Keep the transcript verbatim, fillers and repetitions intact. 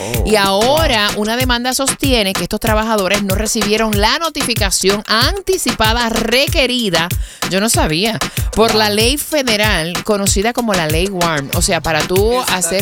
Oh, y ahora wow. una demanda sostiene que estos trabajadores no recibieron la notificación anticipada requerida, yo no sabía, por wow. la ley federal conocida como la ley W A R M. O sea, para tú hacer